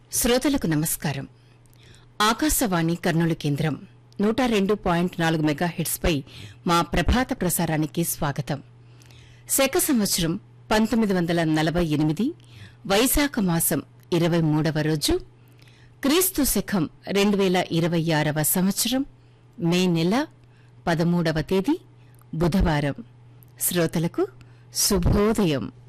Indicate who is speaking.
Speaker 1: శ్రోతలకు నమస్కారం. ఆకాశవాణి కర్నూలు కేంద్రం 102.4 మెగాహెర్ట్జ్ పై మా ప్రభాత ప్రసారానికి స్వాగతం. శక సంవత్సరం 1948 వైశాఖ మాసం 23వ రోజు, క్రీస్తు శకం 2026వ సంవత్సరం మే నెల 13వ తేదీ బుధవారం. శ్రోతలకు శుభోదయం.